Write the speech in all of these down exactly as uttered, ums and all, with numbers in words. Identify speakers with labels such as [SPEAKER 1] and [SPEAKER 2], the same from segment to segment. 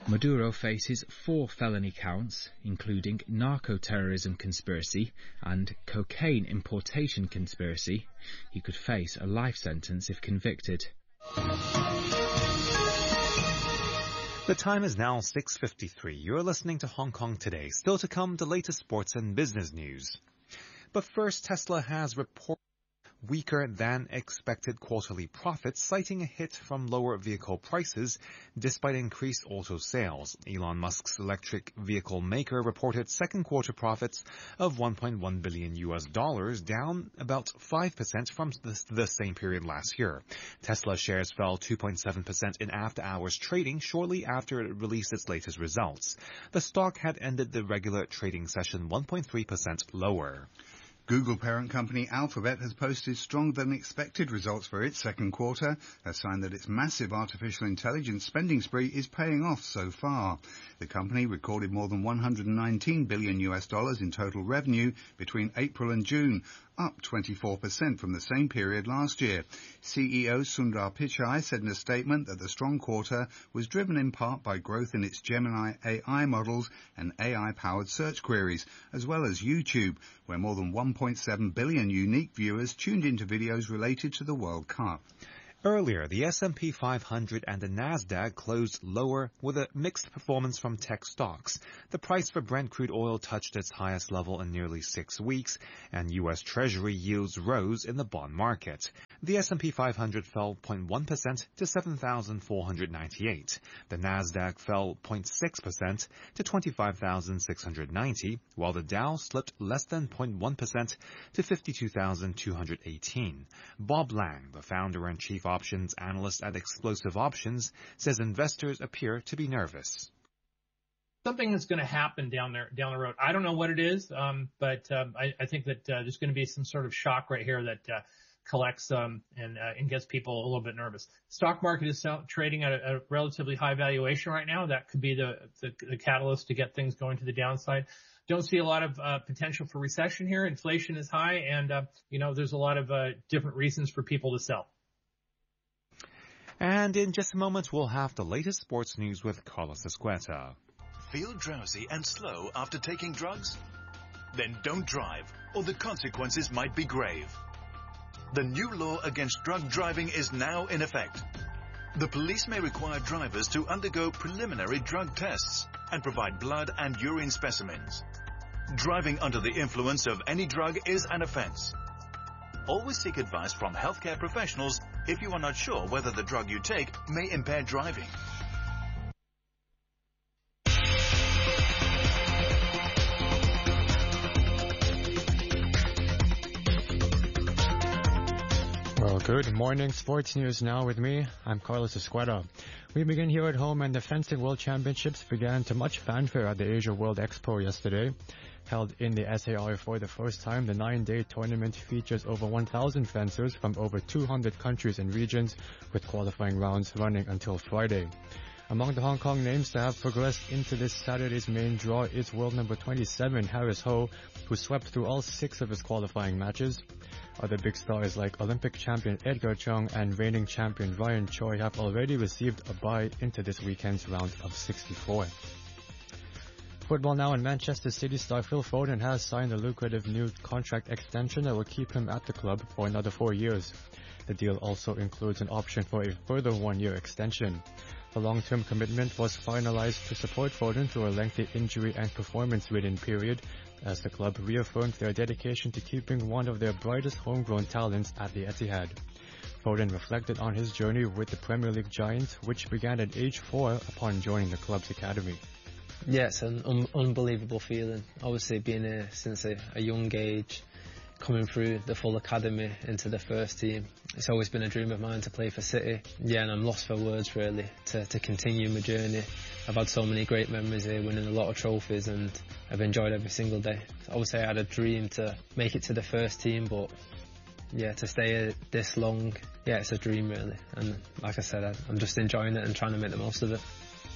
[SPEAKER 1] Maduro faces four felony counts, including narco-terrorism conspiracy and cocaine importation conspiracy. He could face a life sentence if convicted.
[SPEAKER 2] The time is now six fifty-three. You're listening to Hong Kong Today. Still to come, the latest sports and business news. But first, Tesla has reported weaker than expected quarterly profits, citing a hit from lower vehicle prices despite increased auto sales. Elon Musk's electric vehicle maker reported second quarter profits of one point one billion U S dollars, down about five percent from the, the same period last year. Tesla shares fell two point seven percent in after-hours trading shortly after it released its latest results. The stock had ended the regular trading session one point three percent lower.
[SPEAKER 3] Google parent company Alphabet has posted stronger-than-expected results for its second quarter, a sign that its massive artificial intelligence spending spree is paying off so far. The company recorded more than one hundred nineteen billion U S dollars in total revenue between April and June, up twenty-four percent from the same period last year. C E O Sundar Pichai said in a statement that the strong quarter was driven in part by growth in its Gemini A I models and A I-powered search queries, as well as YouTube, where more than one point seven billion unique viewers tuned into videos related to the World Cup.
[SPEAKER 2] Earlier, the S and P five hundred and the Nasdaq closed lower with a mixed performance from tech stocks. The price for Brent crude oil touched its highest level in nearly six weeks, and U S Treasury yields rose in the bond market. The S and P five hundred fell zero point one percent to seven thousand four hundred ninety-eight. The Nasdaq fell zero point six percent to twenty-five thousand six hundred ninety, while the Dow slipped less than zero point one percent to fifty-two thousand two hundred eighteen. Bob Lang, the founder and chief options analyst at Explosive Options, says investors appear to be nervous.
[SPEAKER 4] Something is going to happen down there, down the road. I don't know what it is, um, but um, I, I think that uh, there's going to be some sort of shock right here that uh, collects um, and, uh, and gets people a little bit nervous. Stock market is sell- trading at a, a relatively high valuation right now. That could be the, the, the catalyst to get things going to the downside. Don't see a lot of uh, potential for recession here. Inflation is high, and uh, you know there's a lot of uh, different reasons for people to sell.
[SPEAKER 2] And in just a moment, we'll have the latest sports news with Carlos Escueta.
[SPEAKER 5] Feel drowsy and slow after taking drugs? Then don't drive, or the consequences might be grave. The new law against drug driving is now in effect. The police may require drivers to undergo preliminary drug tests and provide blood and urine specimens. Driving under the influence of any drug is an offense. Always seek advice from healthcare professionals if you are not sure whether the drug you take may impair driving.
[SPEAKER 6] Well, good morning. Sports news now with me. I'm Carlos Escueta. We begin here at home, and the Fencing World Championships began to much fanfare at the Asia World Expo yesterday. Held in the S A R for the first time, the nine-day tournament features over one thousand fencers from over two hundred countries and regions, with qualifying rounds running until Friday. Among the Hong Kong names to have progressed into this Saturday's main draw is world number twenty-seven, Harris Ho, who swept through all six of his qualifying matches. Other big stars like Olympic champion Edgar Chung and reigning champion Ryan Choi have already received a bye into this weekend's round of sixty-four. Football now, in Manchester City star Phil Foden has signed a lucrative new contract extension that will keep him at the club for another four years. The deal also includes an option for a further one-year extension. The long-term commitment was finalized to support Foden through a lengthy injury and performance-ridden period, as the club reaffirmed their dedication to keeping one of their brightest homegrown talents at the Etihad. Foden reflected on his journey with the Premier League Giants, which began at age four upon joining the club's academy.
[SPEAKER 7] Yeah, it's an un- unbelievable feeling. Obviously, being here since a, a young age, coming through the full academy into the first team. It's always been a dream of mine to play for City. Yeah, and I'm lost for words, really, to, to continue my journey. I've had so many great memories here, winning a lot of trophies, and I've enjoyed every single day. Obviously, I had a dream to make it to the first team, but yeah, to stay here this long, yeah, it's a dream, really. And like I said, I, I'm just enjoying it and trying to make the most of it.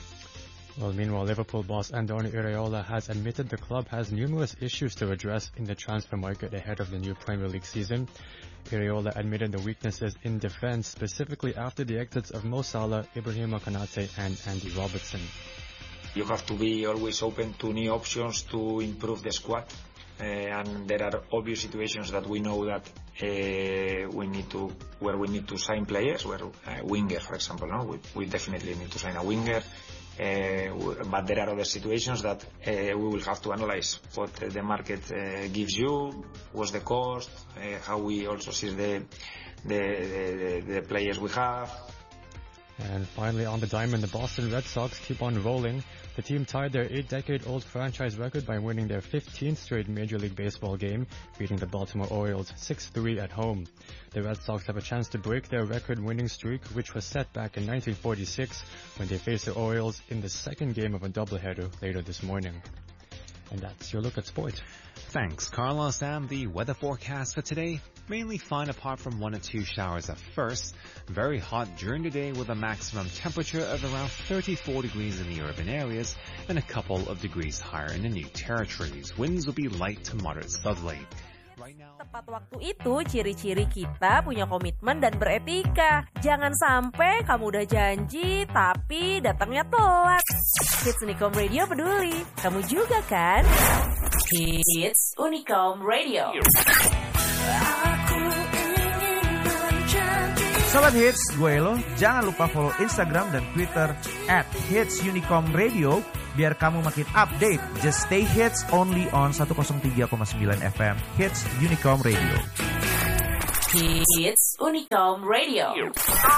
[SPEAKER 6] Well, meanwhile, Liverpool boss Andoni Iraola has admitted the club has numerous issues to address in the transfer market ahead of the new Premier League season. Iraola admitted the weaknesses in defense, specifically after the exits of Mo Salah, Ibrahima Konate and Andy Robertson.
[SPEAKER 8] you have to be always open to new options to improve the squad. Uh, and there are obvious situations that we know that uh, we need to, where we need to sign players, where uh, winger, for example, no, we, we definitely need to sign a winger. Uh, but there are other situations that uh, we will have to analyze what uh, the market uh, gives you, what's the cost, uh, how we also see the the, the the players we have.
[SPEAKER 6] And finally, on the diamond, the Boston Red Sox keep on rolling. The team tied their eight-decade-old franchise record by winning their fifteenth straight Major League Baseball game, beating the Baltimore Orioles six three at home. The Red Sox have a chance to break their record-winning streak, which was set back in nineteen forty-six when they faced the Orioles in the second game of a doubleheader later this morning. And that's your look at sport.
[SPEAKER 2] Thanks, Carlos. And the weather forecast for today, mainly fine apart from one or two showers at first. Very hot during the day with a maximum temperature of around thirty-four degrees in the urban areas and a couple of degrees higher in the new territories. Winds will be light to moderate southerly. Right now...
[SPEAKER 9] Tepat waktu itu ciri-ciri kita punya komitmen dan beretika. Jangan sampai kamu udah janji tapi datangnya telat. Hits Unicom Radio peduli. Kamu juga kan? Hits Unicom Radio.
[SPEAKER 10] Sobat Hits, gue Elo. Jangan lupa follow Instagram dan Twitter at Hits Unicom Radio biar kamu makin update. Just stay hits only on seratus tiga koma sembilan F M Hits Unicom Radio.
[SPEAKER 9] Hits Unicom Radio.